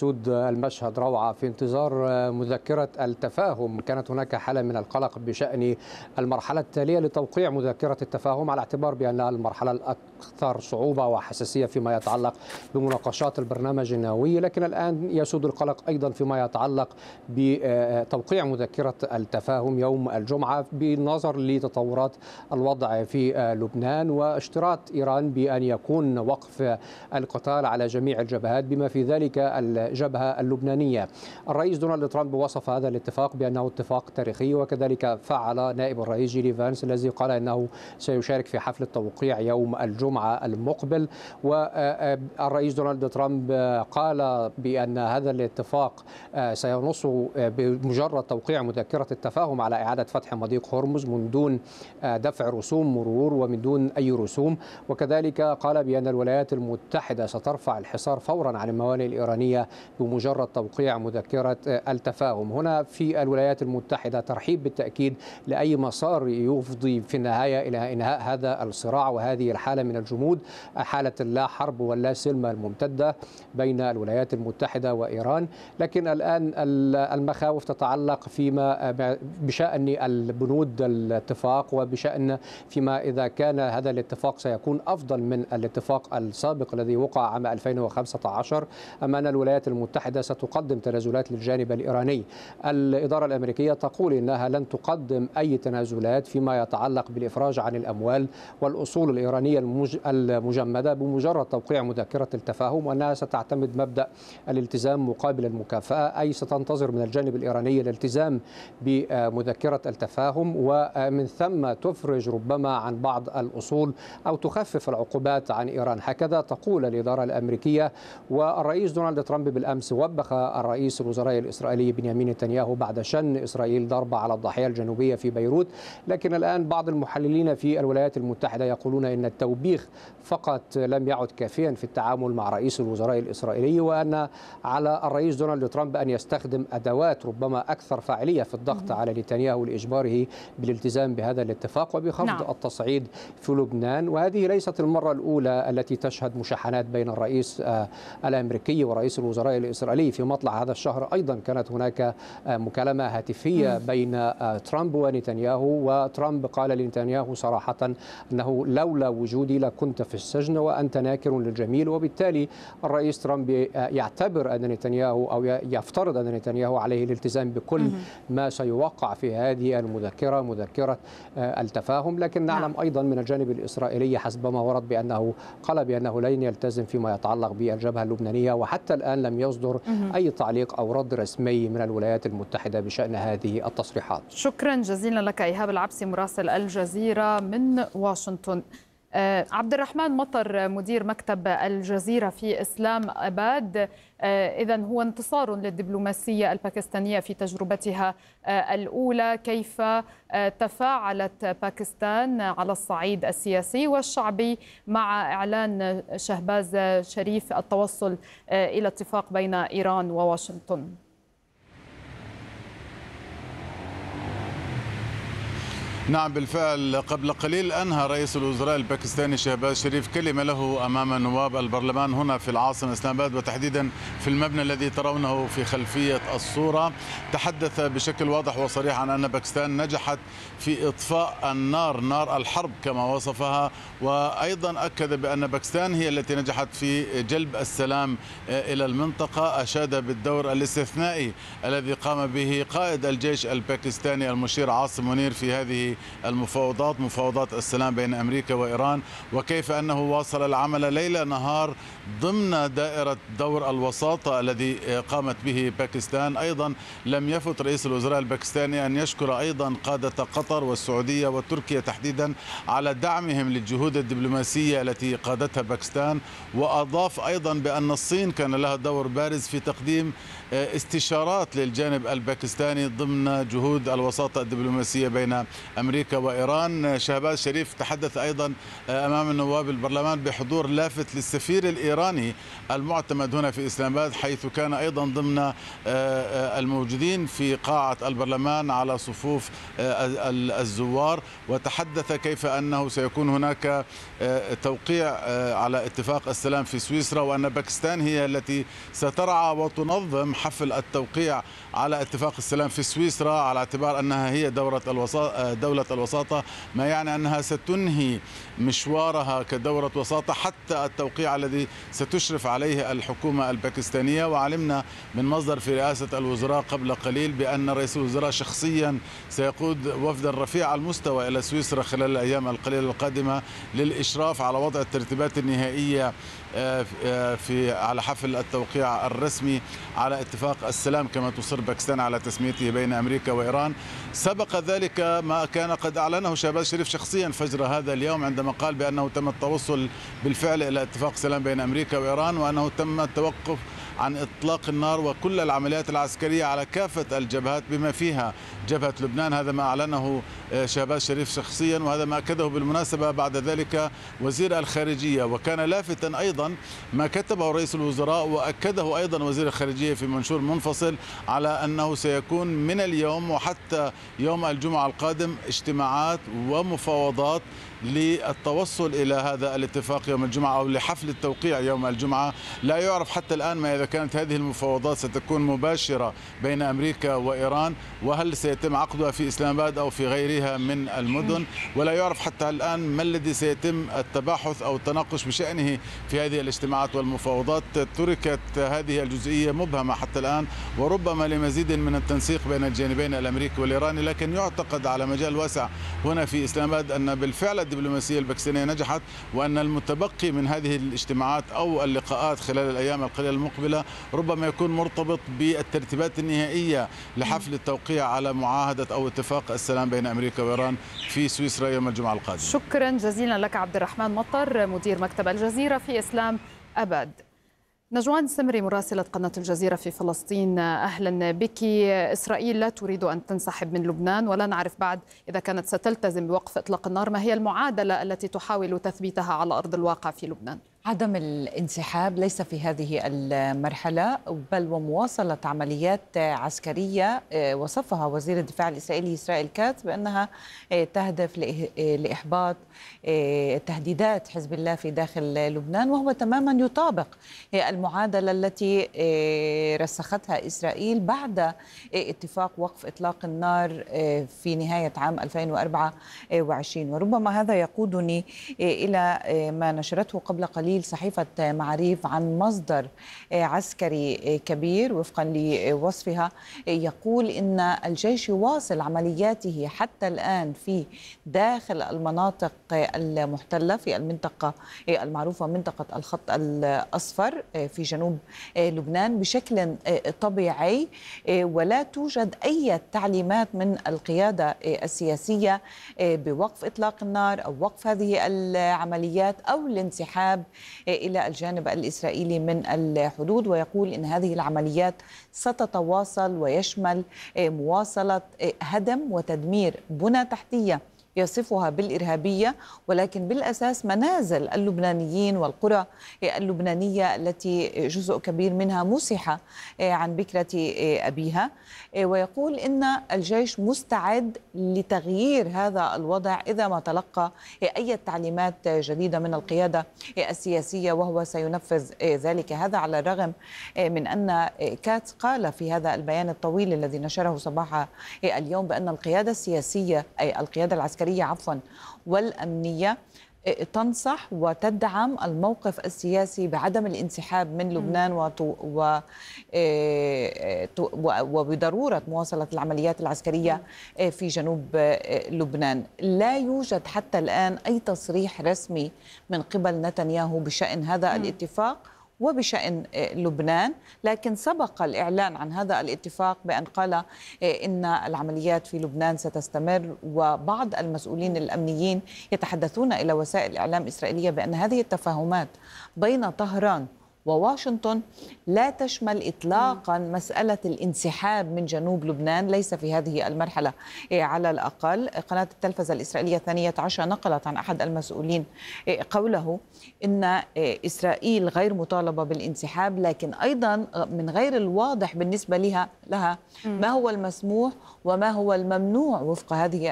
يسود المشهد روعة في انتظار مذكرة التفاهم. كانت هناك حالة من القلق بشأن المرحلة التالية لتوقيع مذكرة التفاهم، على اعتبار بأنها المرحلة الأكثر صعوبة وحساسية فيما يتعلق بمناقشات البرنامج النووي، لكن الآن يسود القلق أيضا فيما يتعلق بتوقيع مذكرة التفاهم يوم الجمعة بالنظر لتطورات الوضع في لبنان واشتراط إيران بأن يكون وقف القتال على جميع الجبهات بما في ذلك الجبهة اللبنانية. الرئيس دونالد ترامب وصف هذا الاتفاق بأنه اتفاق تاريخي، وكذلك فعل نائب الرئيس جيدي فانس الذي قال أنه سيشارك في حفل التوقيع يوم الجمعة المقبل. والرئيس دونالد ترامب قال بأن هذا الاتفاق سينص بمجرد توقيع مذكرة التفاهم على إعادة فتح مضيق هرمز من دون دفع رسوم مرور ومن دون أي رسوم، وكذلك قال بأن الولايات المتحدة سترفع الحصار فورا عن الموانئ الإيرانية بمجرد توقيع مذكرة التفاهم. هنا في الولايات المتحدة ترحيب بالتأكيد لأي مسار يفضي في النهاية إلى إنهاء هذا الصراع وهذه الحالة من الجمود، حالة اللا حرب واللا سلم الممتدة بين الولايات المتحدة وإيران. لكن الآن المخاوف تتعلق فيما بشأن البنود الاتفاق وبشأن فيما إذا كان هذا الاتفاق سيكون أفضل من الاتفاق السابق الذي وقع عام 2015 أم أن الولايات المتحدة ستقدم تنازلات للجانب الإيراني. الإدارة الأمريكية تقول إنها لن تقدم أي تنازلات فيما يتعلق بالإفراج عن الأموال والأصول الإيرانية المجمدة بمجرد توقيع مذكرة التفاهم، وأنها ستعتمد مبدأ الالتزام مقابل المكافأة، أي ستنتظر من الجانب الإيراني الالتزام بمذكرة التفاهم ومن ثم تفرج ربما عن بعض الأصول أو تخفف العقوبات عن إيران. هكذا تقول الإدارة الأمريكية. والرئيس دونالد ترامب بالأمس وبخ الرئيس الوزراء الإسرائيلي بنيامين نتنياهو بعد شن إسرائيل ضربة على الضاحية الجنوبية في بيروت، لكن الآن بعض المحللين في الولايات المتحدة يقولون إن التوبيخ فقط لم يعد كافيا في التعامل مع رئيس الوزراء الإسرائيلي، وأن على الرئيس دونالد ترامب أن يستخدم أدوات ربما أكثر فاعلية في الضغط على نتنياهو لإجباره بالالتزام بهذا الاتفاق وبخفض التصعيد في لبنان. وهذه ليست المرة الأولى التي تشهد مشاحنات بين الرئيس الأمريكي ورئيس الوزراء الإسرائيلي. في مطلع هذا الشهر أيضا كانت هناك مكالمة هاتفية بين ترامب ونتنياهو، وترامب قال لنتنياهو صراحة أنه لولا وجودي لكنت في السجن وأنت ناكر للجميل. وبالتالي الرئيس ترامب يعتبر أن نتنياهو أو يفترض أن نتنياهو عليه الالتزام بكل ما سيوقع في هذه المذكرة، مذكرة التفاهم. لكن نعلم أيضا من الجانب الإسرائيلي حسب ما ورد بأنه قال بأنه لن يلتزم فيما يتعلق بالجبهة اللبنانية، وحتى الآن لم يصدر أي تعليق أو رد رسمي من الولايات المتحدة بشأن هذه التصريحات. شكرا جزيلا لك إيهاب العبسي مراسل الجزيرة من واشنطن. عبد الرحمن مطر مدير مكتب الجزيرة في إسلام آباد، إذن هو انتصار للدبلوماسية الباكستانية في تجربتها الأولى. كيف تفاعلت باكستان على الصعيد السياسي والشعبي مع إعلان شهباز شريف التوصل إلى اتفاق بين إيران وواشنطن؟ نعم بالفعل، قبل قليل أنهى رئيس الوزراء الباكستاني شهباز شريف كلمة له أمام نواب البرلمان هنا في العاصمة إسلام آباد، وتحديدا في المبنى الذي ترونه في خلفية الصورة. تحدث بشكل واضح وصريح عن أن باكستان نجحت في إطفاء النار، نار الحرب كما وصفها، وأيضا أكد بأن باكستان هي التي نجحت في جلب السلام إلى المنطقة. أشاد بالدور الاستثنائي الذي قام به قائد الجيش الباكستاني المشير عاصم منير في هذه المفاوضات، مفاوضات السلام بين أمريكا وإيران، وكيف أنه واصل العمل ليل نهار ضمن دائرة دور الوساطة الذي قامت به باكستان. أيضا لم يفت رئيس الوزراء الباكستاني أن يشكر أيضا قادة قطر والسعودية وتركيا تحديدا على دعمهم للجهود الدبلوماسية التي قادتها باكستان، وأضاف أيضا بأن الصين كان لها دور بارز في تقديم استشارات للجانب الباكستاني ضمن جهود الوساطة الدبلوماسية بين أمريكا أمريكا وإيران. شهباز شريف تحدث أيضا أمام النواب البرلمان بحضور لافت للسفير الإيراني المعتمد هنا في إسلام آباد، حيث كان أيضا ضمن الموجودين في قاعة البرلمان على صفوف الزوار، وتحدث كيف أنه سيكون هناك توقيع على اتفاق السلام في سويسرا، وأن باكستان هي التي سترعى وتنظم حفل التوقيع على اتفاق السلام في سويسرا، على اعتبار أنها هي دولة الوساطة، ما يعني أنها ستنهي مشوارها كدولة وساطة حتى التوقيع الذي ستشرف عليه الحكومة الباكستانية. وعلمنا من مصدر في رئاسة الوزراء قبل قليل بأن رئيس الوزراء شخصيا سيقود وفدا رفيع المستوى إلى سويسرا خلال الأيام القليلة القادمة للإشراف على وضع الترتيبات النهائية على حفل التوقيع الرسمي على اتفاق السلام كما تصر باكستان على تسميته بين أمريكا وإيران. سبق ذلك ما كان قد أعلنه شهباز شريف شخصيا فجر هذا اليوم عندما قال بأنه تم التوصل بالفعل إلى اتفاق سلام بين أمريكا وإيران، وأنه تم التوقف عن إطلاق النار وكل العمليات العسكرية على كافة الجبهات بما فيها جبهة لبنان. هذا ما أعلنه شهباز شريف شخصيا، وهذا ما أكده بالمناسبة بعد ذلك وزير الخارجية. وكان لافتا أيضا ما كتبه رئيس الوزراء وأكده أيضا وزير الخارجية في منشور منفصل على أنه سيكون من اليوم وحتى يوم الجمعة القادم اجتماعات ومفاوضات للتوصل إلى هذا الاتفاق يوم الجمعة أو لحفل التوقيع يوم الجمعة. لا يعرف حتى الآن ما إذا كانت هذه المفاوضات ستكون مباشرة بين أمريكا وإيران، وهل سيتم عقدها في إسلام آباد أو في غيرها من المدن، ولا يعرف حتى الآن ما الذي سيتم التباحث أو التناقش بشأنه في هذه الاجتماعات والمفاوضات. تركت هذه الجزئية مبهمة حتى الآن، وربما لمزيد من التنسيق بين الجانبين الأمريكي والإيراني. لكن يعتقد على مجال واسع هنا في إسلام آباد أن بالفعل الدبلوماسية الباكستانية نجحت، وأن المتبقي من هذه الاجتماعات أو اللقاءات خلال الأيام القليلة المقبلة ربما يكون مرتبط بالترتيبات النهائية لحفل التوقيع على معاهدة أو اتفاق السلام بين أمريكا وإيران في سويسرا يوم الجمعة القادمة. شكرا جزيلا لك عبد الرحمن مطر مدير مكتب الجزيرة في إسلام آباد. نجوان سمري مراسلة قناة الجزيرة في فلسطين، أهلا بك. إسرائيل لا تريد أن تنسحب من لبنان، ولا نعرف بعد إذا كانت ستلتزم بوقف إطلاق النار. ما هي المعادلة التي تحاول تثبيتها على أرض الواقع في لبنان؟ عدم الانسحاب ليس في هذه المرحلة، بل ومواصلة عمليات عسكرية وصفها وزير الدفاع الإسرائيلي إسرائيل كاتز بأنها تهدف لإحباط تهديدات حزب الله في داخل لبنان، وهو تماما يطابق المعادلة التي رسختها إسرائيل بعد اتفاق وقف إطلاق النار في نهاية عام 2024. وربما هذا يقودني إلى ما نشرته قبل قليل صحيفة معاريف عن مصدر عسكري كبير وفقا لوصفها، يقول إن الجيش يواصل عملياته حتى الآن في داخل المناطق المحتلة في المنطقة المعروفة منطقة الخط الأصفر في جنوب لبنان بشكل طبيعي، ولا توجد أي تعليمات من القيادة السياسية بوقف إطلاق النار أو وقف هذه العمليات أو الانسحاب إلى الجانب الإسرائيلي من الحدود. ويقول إن هذه العمليات ستتواصل ويشمل مواصلة هدم وتدمير بنى تحتية يصفها بالإرهابية، ولكن بالأساس منازل اللبنانيين والقرى اللبنانية التي جزء كبير منها مسح عن بكرة أبيها. ويقول إن الجيش مستعد لتغيير هذا الوضع إذا ما تلقى أي تعليمات جديدة من القيادة السياسية، وهو سينفذ ذلك. هذا على الرغم من أن كاتس قال في هذا البيان الطويل الذي نشره صباح اليوم بأن القيادة السياسية أي القيادة العسكرية والأمنية تنصح وتدعم الموقف السياسي بعدم الانسحاب من لبنان وبضرورة مواصلة العمليات العسكرية في جنوب لبنان. لا يوجد حتى الآن أي تصريح رسمي من قبل نتنياهو بشأن هذا الاتفاق وبشأن لبنان، لكن سبق الإعلان عن هذا الاتفاق بأن قال إن العمليات في لبنان ستستمر. وبعض المسؤولين الأمنيين يتحدثون إلى وسائل الإعلام الإسرائيلية بأن هذه التفاهمات بين طهران وواشنطن لا تشمل إطلاقا مسألة الانسحاب من جنوب لبنان، ليس في هذه المرحلة على الأقل. قناة التلفزة الإسرائيلية 12 نقلت عن أحد المسؤولين قوله إن إسرائيل غير مطالبة بالانسحاب، لكن أيضا من غير الواضح بالنسبة لها ما هو المسموح وما هو الممنوع وفق هذه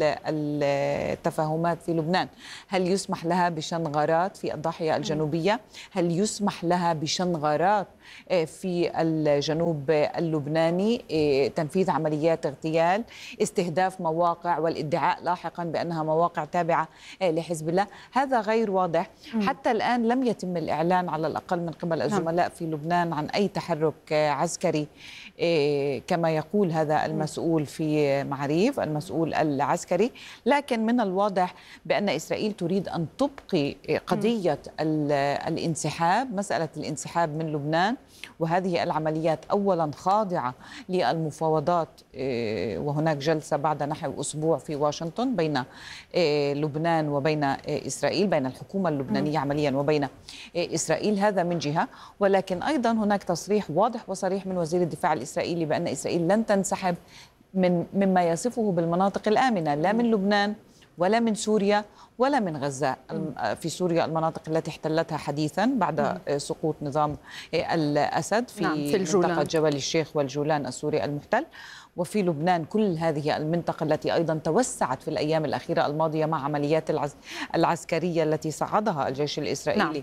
التفاهمات في لبنان. هل يسمح لها بشن غارات في الضاحية الجنوبية؟ هل يسمح لها بشن غارات في الجنوب اللبناني، تنفيذ عمليات اغتيال، استهداف مواقع والادعاء لاحقا بأنها مواقع تابعة لحزب الله؟ هذا غير واضح. حتى الآن لم يتم الإعلان على الأقل من قبل الزملاء في لبنان عن أي تحرك عسكري كما يقول هذا المسؤول في معريف، المسؤول العسكري. لكن من الواضح بأن إسرائيل تريد أن تبقي قضية الانسحاب، مسألة الانسحاب من لبنان، وهذه العمليات أولا خاضعة للمفاوضات، وهناك جلسة بعد نحو أسبوع في واشنطن بين لبنان وبين إسرائيل، بين الحكومة اللبنانية عمليا وبين إسرائيل. هذا من جهة، ولكن أيضا هناك تصريح واضح وصريح من وزير الدفاع الإسرائيلي بأن إسرائيل لن تنسحب مما يصفه بالمناطق الآمنة، لا من لبنان ولا من سوريا ولا من غزة. في سوريا المناطق التي احتلتها حديثا بعد سقوط نظام الأسد في منطقة جبل الشيخ والجولان السوري المحتل، وفي لبنان كل هذه المنطقة التي أيضا توسعت في الأيام الأخيرة الماضية مع عمليات العسكرية التي صعدها الجيش الإسرائيلي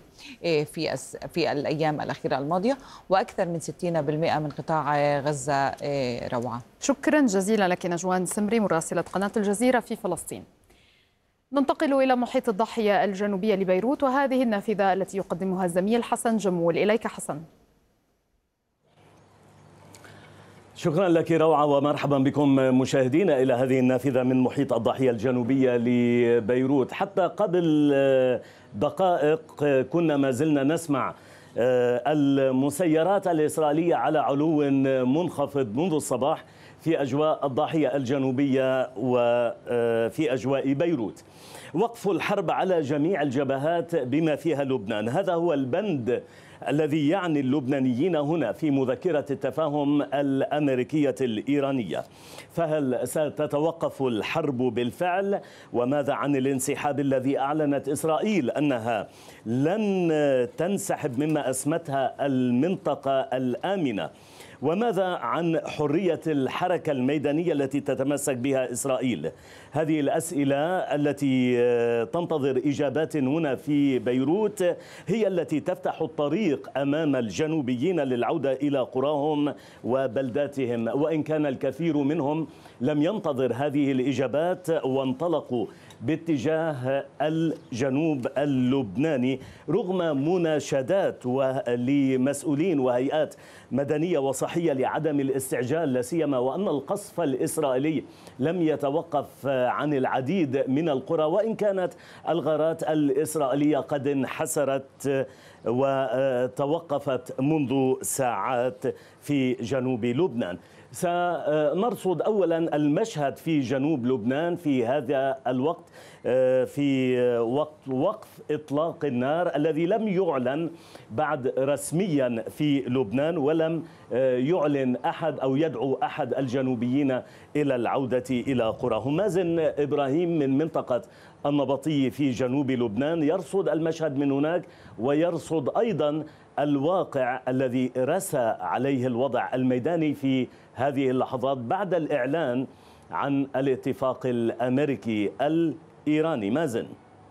في الأيام الأخيرة الماضية، وأكثر من 60% من قطاع غزة روعة. شكرا جزيلا لك نجوان سمري مراسلة قناة الجزيرة في فلسطين. ننتقل إلى محيط الضاحية الجنوبية لبيروت، وهذه النافذة التي يقدمها الزميل حسن جمول. إليك حسن. شكرا لك روعة، ومرحبا بكم مشاهدينا إلى هذه النافذة من محيط الضاحية الجنوبية لبيروت. حتى قبل دقائق كنا ما زلنا نسمع المسيرات الإسرائيلية على علو منخفض منذ الصباح في أجواء الضاحية الجنوبية وفي أجواء بيروت. وقف الحرب على جميع الجبهات بما فيها لبنان، هذا هو البند الذي يعني اللبنانيين هنا في مذكرة التفاهم الأمريكية الإيرانية. فهل ستتوقف الحرب بالفعل؟ وماذا عن الانسحاب الذي أعلنت إسرائيل أنها لن تنسحب مما أسمتها المنطقة الآمنة؟ وماذا عن حرية الحركة الميدانية التي تتمسك بها إسرائيل؟ هذه الأسئلة التي تنتظر إجابات هنا في بيروت هي التي تفتح الطريق أمام الجنوبيين للعودة إلى قراهم وبلداتهم، وإن كان الكثير منهم لم ينتظر هذه الإجابات وانطلقوا باتجاه الجنوب اللبناني رغم مناشدات لمسؤولين وهيئات مدنية وصحية لعدم الاستعجال، لا سيما وأن القصف الإسرائيلي لم يتوقف عن العديد من القرى، وإن كانت الغارات الإسرائيلية قد انحسرت وتوقفت منذ ساعات في جنوب لبنان. سنرصد أولا المشهد في جنوب لبنان في هذا الوقت، في وقت وقف إطلاق النار الذي لم يعلن بعد رسميا في لبنان، ولم يعلن أحد أو يدعو أحد الجنوبيين إلى العودة إلى قراهم. مازن إبراهيم من منطقة النبطي في جنوب لبنان يرصد المشهد من هناك، ويرصد أيضا الواقع الذي رسى عليه الوضع الميداني في هذه اللحظات بعد الإعلان عن الاتفاق الأمريكي الإيراني. مازن.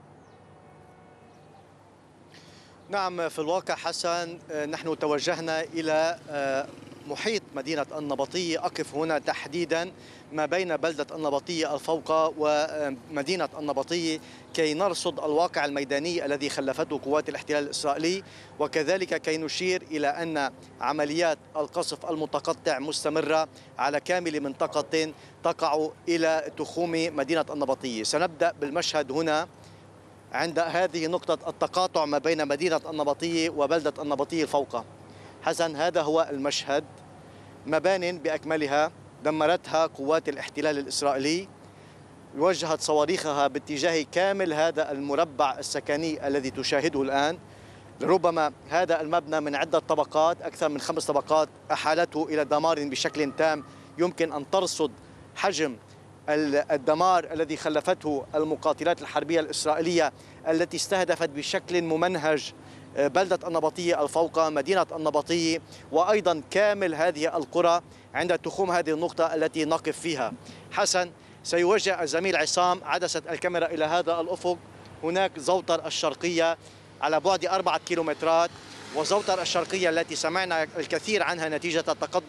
نعم، في الواقع حسن نحن توجهنا إلى محيط مدينة النبطية، أقف هنا تحديدا ما بين بلدة النبطية الفوقى ومدينة النبطية كي نرصد الواقع الميداني الذي خلفته قوات الاحتلال الإسرائيلي، وكذلك كي نشير إلى أن عمليات القصف المتقطع مستمرة على كامل منطقة تقع إلى تخوم مدينة النبطية. سنبدأ بالمشهد هنا عند هذه نقطة التقاطع ما بين مدينة النبطية وبلدة النبطية الفوقى. حسن، هذا هو المشهد، مبان بأكملها دمرتها قوات الاحتلال الإسرائيلي، وجهت صواريخها باتجاه كامل هذا المربع السكني الذي تشاهده الآن. ربما هذا المبنى من عدة طبقات، أكثر من 5 طبقات، أحالته إلى دمار بشكل تام. يمكن أن ترصد حجم الدمار الذي خلفته المقاتلات الحربية الإسرائيلية التي استهدفت بشكل ممنهج بلدة النبطية الفوقى، مدينة النبطية، وأيضا كامل هذه القرى عند تخوم هذه النقطة التي نقف فيها. حسن، سيوجه الزميل عصام عدسة الكاميرا إلى هذا الأفق. هناك زوطر الشرقية على بعد 4 كيلومترات، وزوطر الشرقية التي سمعنا الكثير عنها نتيجة التقدم